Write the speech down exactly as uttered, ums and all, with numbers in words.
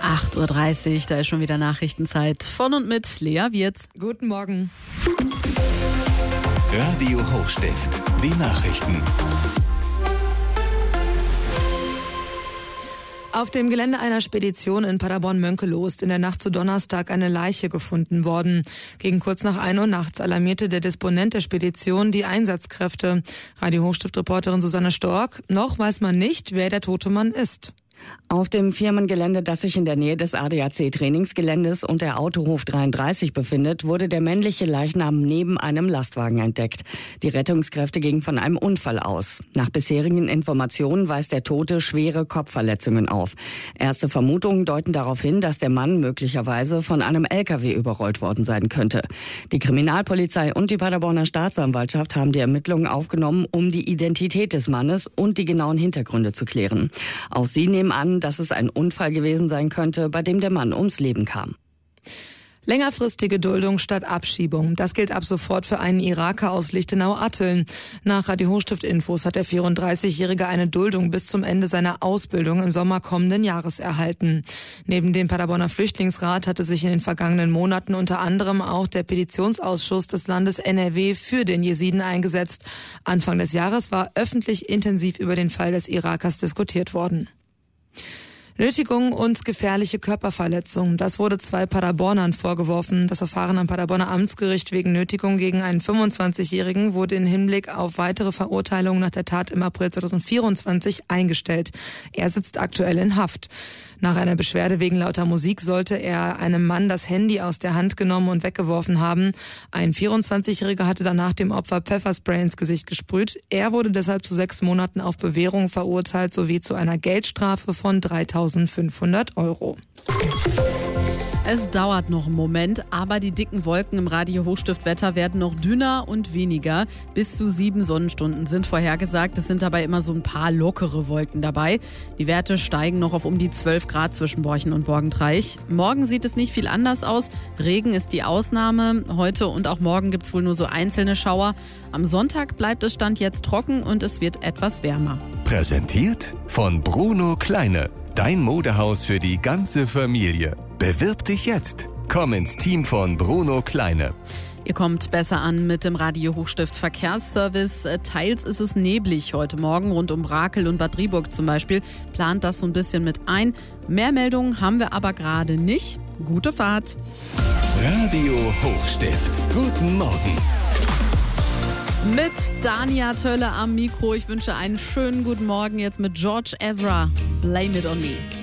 acht Uhr dreißig, da ist schon wieder Nachrichtenzeit von und mit Lea Wirz. Guten Morgen. Radio Hochstift, die Nachrichten. Auf dem Gelände einer Spedition in Paderborn-Mönckeloh ist in der Nacht zu Donnerstag eine Leiche gefunden worden. Gegen kurz nach ein Uhr nachts alarmierte der Disponent der Spedition die Einsatzkräfte. Radio Hochstift-Reporterin Susanne Stork: Noch weiß man nicht, wer der tote Mann ist. Auf dem Firmengelände, das sich in der Nähe des A D A C-Trainingsgeländes und der Autohof dreiunddreißig befindet, wurde der männliche Leichnam neben einem Lastwagen entdeckt. Die Rettungskräfte gingen von einem Unfall aus. Nach bisherigen Informationen weist der Tote schwere Kopfverletzungen auf. Erste Vermutungen deuten darauf hin, dass der Mann möglicherweise von einem L K W überrollt worden sein könnte. Die Kriminalpolizei und die Paderborner Staatsanwaltschaft haben die Ermittlungen aufgenommen, um die Identität des Mannes und die genauen Hintergründe zu klären. Auch sie nehmen an, dass es ein Unfall gewesen sein könnte, bei dem der Mann ums Leben kam. Längerfristige Duldung statt Abschiebung. Das gilt ab sofort für einen Iraker aus Lichtenau-Atteln. Nach Radio Hochstift-Infos hat der vierunddreißigjährige eine Duldung bis zum Ende seiner Ausbildung im Sommer kommenden Jahres erhalten. Neben dem Paderborner Flüchtlingsrat hatte sich in den vergangenen Monaten unter anderem auch der Petitionsausschuss des Landes N R W für den Jesiden eingesetzt. Anfang des Jahres war öffentlich intensiv über den Fall des Irakers diskutiert worden. Nötigung und gefährliche Körperverletzung. Das wurde zwei Paderbornern vorgeworfen. Das Verfahren am Paderborner Amtsgericht wegen Nötigung gegen einen fünfundzwanzigjährigen wurde in Hinblick auf weitere Verurteilungen nach der Tat im April zweitausendvierundzwanzig eingestellt. Er sitzt aktuell in Haft. Nach einer Beschwerde wegen lauter Musik sollte er einem Mann das Handy aus der Hand genommen und weggeworfen haben. Ein vierundzwanzigjähriger hatte danach dem Opfer Pfefferspray ins Gesicht gesprüht. Er wurde deshalb zu sechs Monaten auf Bewährung verurteilt sowie zu einer Geldstrafe von dreitausendfünfhundert Euro. Es dauert noch einen Moment, aber die dicken Wolken im Radio Hochstift-Wetter werden noch dünner und weniger. Bis zu sieben Sonnenstunden sind vorhergesagt. Es sind dabei immer so ein paar lockere Wolken dabei. Die Werte steigen noch auf um die zwölf Grad zwischen Borchen und Borgentreich. Morgen sieht es nicht viel anders aus. Regen ist die Ausnahme. Heute und auch morgen gibt es wohl nur so einzelne Schauer. Am Sonntag bleibt es Stand jetzt trocken und es wird etwas wärmer. Präsentiert von Bruno Kleine. Dein Modehaus für die ganze Familie. Bewirb dich jetzt. Komm ins Team von Bruno Kleine. Ihr kommt besser an mit dem Radio Hochstift Verkehrsservice. Teils ist es neblig heute Morgen rund um Brakel und Bad Driburg zum Beispiel. Plant das so ein bisschen mit ein. Mehr Meldungen haben wir aber gerade nicht. Gute Fahrt. Radio Hochstift. Guten Morgen. Mit Dania Tölle am Mikro. Ich wünsche einen schönen guten Morgen jetzt mit George Ezra. Blame it on me.